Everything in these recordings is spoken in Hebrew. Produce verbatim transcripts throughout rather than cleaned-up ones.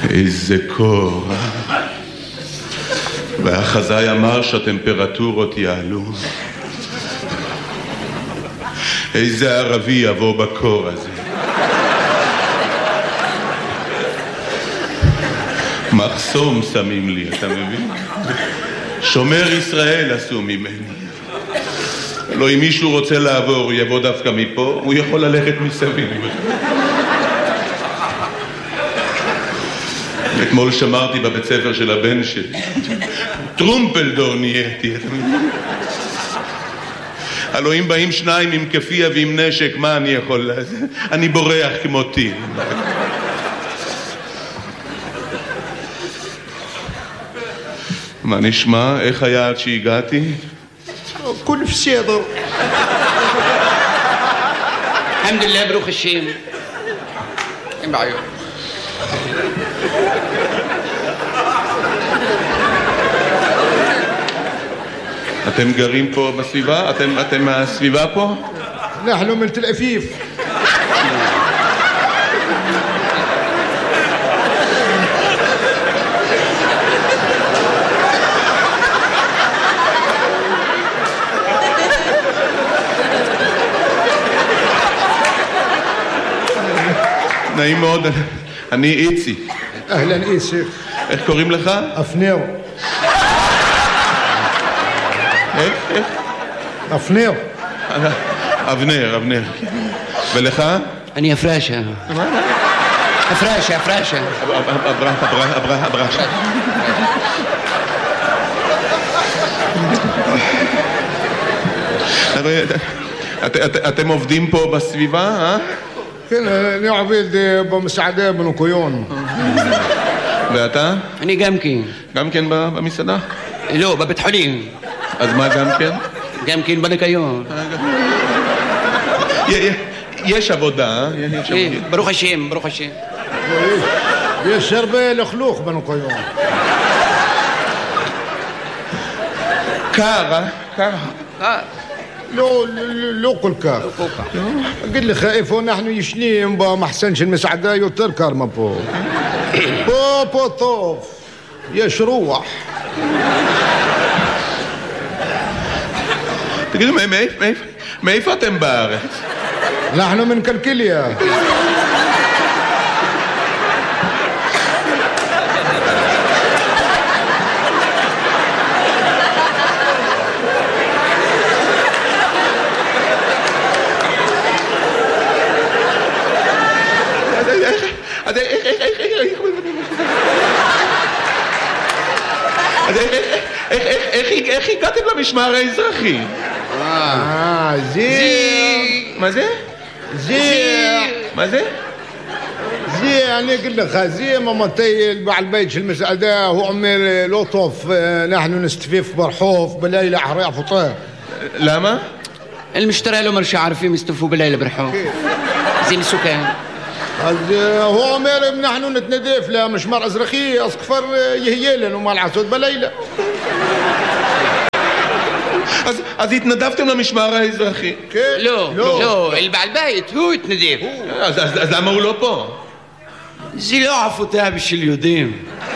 איזה קור, אה? והחזאי אמר שהטמפרטורות יעלו. איזה ערבי יבוא בקור הזה. מחסום שמים לי, אתה מבין? שומר ישראל עשו ממני. לא, אם מישהו רוצה לעבור, הוא יבוא דווקא מפה, הוא יכול ללכת מסביב. אתמול שמרתי בבית ספר של הבן שלי. טרומפלדור נהייתי. הלוא אם באים שניים עם כפיה ועם נשק, מה אני יכול לעשות? אני בורח כמו טיל. מה נשמע? איך היה עד שהגעתי? كل בסדר. الحمد لله ברוך השם. אין בעיות. אתם גרים פה בסביבה? אתם, אתם מהסביבה פה? אנחנו מתל אביב. נעים מאוד, אני איצי. אהלן איצי. איך קוראים לך? אפנר. איך? איך? אפנר. אבנר, אבנר. ולך? אני אפרשה. אפרשה, אפרשה. אברה, אברה, אברה, אברה. אתם עובדים פה בסביבה, אה? כן, אני עובד במסעדה בנוקיון. ואתה? אני גם כן. גם כן במסעדה? לא, בבית חולים. אז מה גם כן? גם כן בניקיון. יש עבודה, אה? ברוך השם, ברוך השם. יש הרבה לכלוך בניקיון. קר, אה? קר. קר. לא, לא כל כך. אגיד לך, איפה אנחנו ישנים במחסן של מסעדה יותר קר מפה. פה, פה טוב. יש רוח. תגידו, מאיפה אתם בארץ? אנחנו מן קלקיליה. איך הגעתם למשמר האזרחי? אה, זה... מה זה? זה... מה זה? זה, אני אגיד לך, זה ממתי בעל בית של מסעדה, הוא אומר לא טוב, אנחנו נסתופף ברחוב בלילה אחרי הפוטר. למה? המשטרה לא מרשה ערבים יסתופפו בלילה ברחוב. זה מסוכן. אז הוא אומר אם אנחנו נתנדף למשמר אזרחי, אז כבר יהיה לנו מה לעשות בלילה. אז, אז התנדבתם למשמר האזרחי? כן. לא, לא, לא, בעל בית, הוא התנדב. אז, אז, אז למה הוא לא פה? זה לא עפותה בשביל יהודים.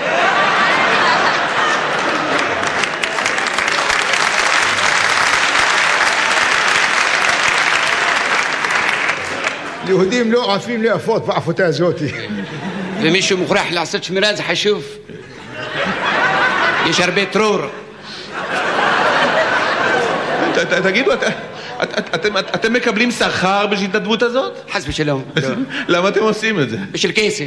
יהודים לא עפים לאפות בעפותה הזאת. ומישהו מוכרח לעשות שמירה, זה חשוב. יש הרבה טרור. תגידו, אתם מקבלים שכר בשביל ההתנדבות הזאת? חס ושלום. למה אתם עושים את זה? בשביל כסף.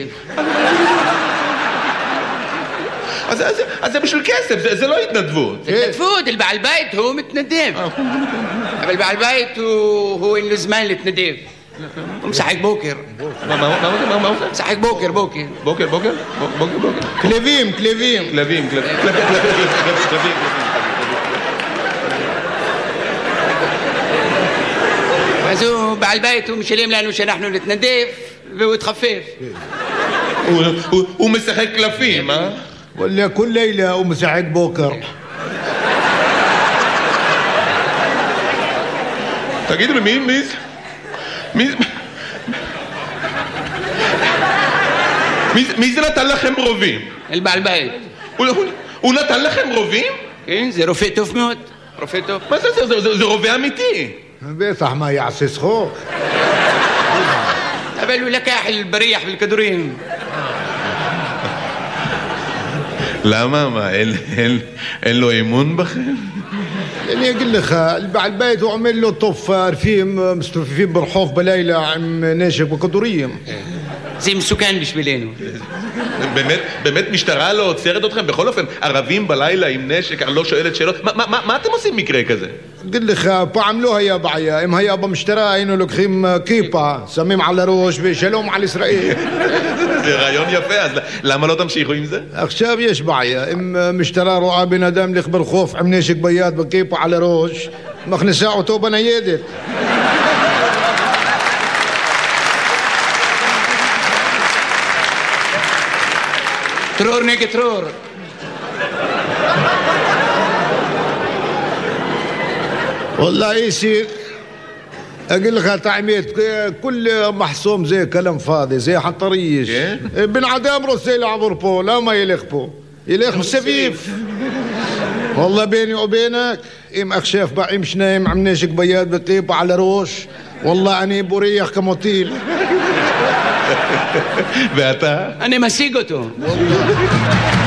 אז זה בשביל כסף, זה לא התנדבות. זה התנדבות, בעל בית הוא מתנדב. אבל בעל בית הוא אין לו זמן להתנדב. הוא משחק בוקר. מה הוא עושה? משחק בוקר, בוקר. בוקר, בוקר? בוקר, בוקר. כלבים, כלבים. כלבים, כלבים. כלבים. אז הוא בעל בית, הוא משלם לנו שאנחנו נתנדב והוא יתחפף. הוא משחק קלפים, אה? וואלה, כל לילה הוא משחק בוקר. תגידו לי, מי, מי זה? מי, מי זה נתן לכם רובים? البعل بيت. הוא נתן לכם רובים? כן, זה רופא טוב מאוד. רופא טוב. מה זה? זה רובה אמיתי. בטח מה יעשה צחוק. אבל הוא לקח البريح بالكدورين. למה? מה? אין לו אמון בכם? אני אגיד לך, البعل بيت הוא עומד לו طفار فيهم مستوففين برحوف بليلة עם נשק וכדורים. זה מסוכן בשבילנו. באמת, באמת משטרה לא עוצרת אתכם? בכל אופן, ערבים בלילה עם נשק, אני לא שואלת שאלות. מה אתם עושים מקרה כזה? אגיד לך, פעם לא היה בעיה. אם היה במשטרה היינו לוקחים כיפה, שמים על הראש ושלום על ישראל. זה רעיון יפה, אז למה לא תמשיכו עם זה? עכשיו יש בעיה. אם משטרה רואה בן אדם לך ברחוב עם נשק ביד וכיפה על הראש, מכניסה אותו בניידת. טרור נגד טרור. والله يصير اقول لك تعميت كل محصوم زي كلام فاضي زي حطريش بن عدام رسي يلعبوا بو لا ما يلخ بو يلخ مسفيف والله بيني وبينك ام اخشاف بعيم شنايم عم ناشك بياد بقيب على روش والله اني بريح كموتيل ואתה? אני משיג אותו.